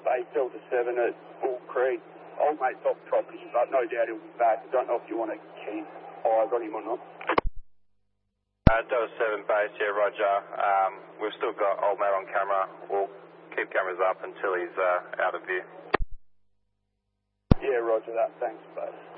base Delta 7 at Bull Creek. Old mate's off property, but no doubt he'll be back. I don't know if you want to keep eyes on him or not. Delta 7 base, yeah, roger. We've still got old mate on camera. We'll keep cameras up until he's out of view. Yeah, roger that. Thanks, base.